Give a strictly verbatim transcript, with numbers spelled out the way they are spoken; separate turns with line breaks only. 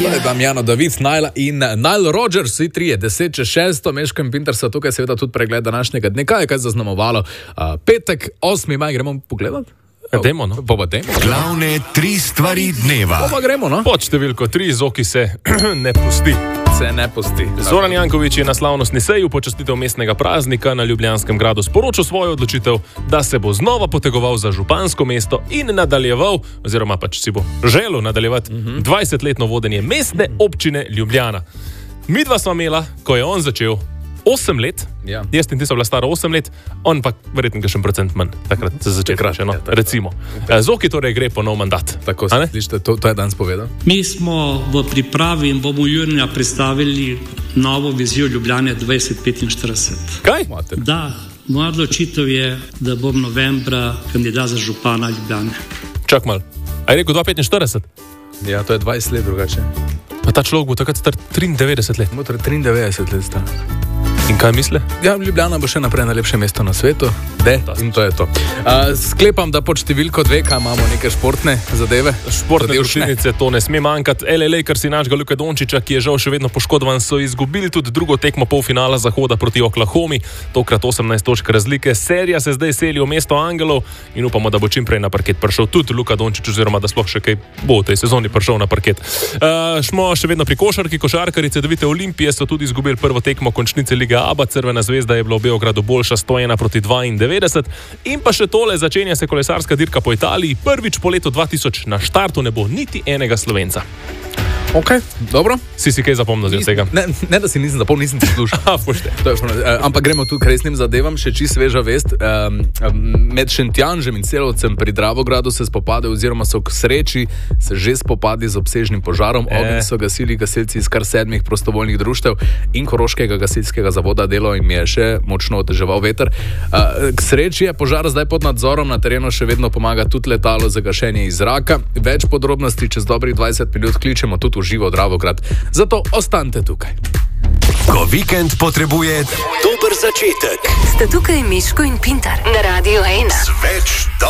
Yeah. Damjano David, Najla in Nile Rodgers, vsi trije, deset čez šesto, Meško in Pinter so tukaj, seveda tudi pregled današnjega dne. Kaj je kaj zaznamovalo? Uh, petek, osmi maj, gremo pogledat?
Demo, no?
Boba demo.
Glavne tri stvari dneva.
Boba gremo, no?
Pod številko tri, Zoki se ne pusti.
Se ne pusti.
Zoran Janković je na slavnostni seji v počastitev mestnega praznika na Ljubljanskem gradu sporočil svojo odločitev, da se bo znova potegoval za župansko mesto in nadaljeval, oziroma pač si bo želel nadaljevati uh-huh. dvajsetletno vodenje mestne občine Ljubljana. Midva sva imela, ko je on začel, osem let, ja. Jaz in ti so bila stara osem let, on pa verjetno še en procent manj, takrat se začel kraše, no, ja, recimo. Zoki torej gre po nov mandat.
Tako se slište, to, to je danes povedal.
Mi smo v pripravi in bomo junija predstavili novo vizijo Ljubljane dvajset petinštirideset.
Kaj?
Da, moja odločitev je, da bom novembra kandidat za župana Ljubljane.
Čak mal, a je rekel dva petinštirideset?
Ja, to je dvajset let drugače.
Pa ta človek bo takrat star triindevetdeset let.
Bo triindevetdeset let star.
In kaj misle?
Ja, Ljubljana bo še naprej najlepše mesto na svetu. De, in to je to. Uh, sklepam, da pod številko dve, kaj imamo neke športne zadeve.
Športne družinice, to ne sme manjkati. L A Lakersi našega Luke Dončića, ki je žal še vedno poškodovan, so izgubili tudi drugo tekmo polfinala Zahoda proti Oklahomi. Tokrat osemnajst točk razlike. Serija se zdaj seli v mesto Angelov in upamo, da bo čim prej na parket prišel tudi Luka Dončić, oziroma da sploh še kaj bo v tej sezoni prišel na parket. Uh, smo še vedno pri košarki. Košarkarice Cedevite Olimpije so tudi izgubili prvo tekmo končnice Lige A B A. Crvena zvezda je bila v Beogradu boljša sto ena proti dvaindevetdeset. In pa še tole, začenja se kolesarska dirka po Italiji. Prvič po letu dva tisoč na štartu ne bo niti enega Slovenca.
Ok, dobro.
Si si kaj zapomnil z vsega?
Ne, ne, da si nisem zapomnil, nisem poslušal. Ampak gremo tu k resnim zadevam, še čisto sveža vest. Um, med Šentjanžem in Celovcem pri Dravogradu se spopade, oziroma so k sreči se že spopadi z obsežnim požarom. E. Ogenj so gasili gasilci iz kar sedmih prostovoljnih društev in Koroškega gasilskega zavoda. Delo jim je še močno oteževal veter. Uh, k sreči je požar zdaj pod nadzorom, na terenu še vedno pomaga tudi letalo za gašenje iz zraka. Več podrobnosti čez dobrih dvajset minut kličemo tudi živo Dravograd. Zato ostanite tukaj.
Ko vikend potrebuje dober začetek.
Sta tukaj Miško in Pintar na Radiu ena.
Sveč